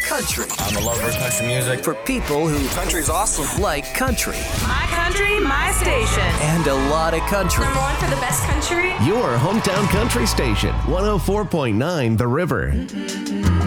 Country. I'm a lover of country music. For people who Country's awesome. like country. My country, my station. And a lot of country. Number one for the best country. Your hometown country station, 104.9 The River.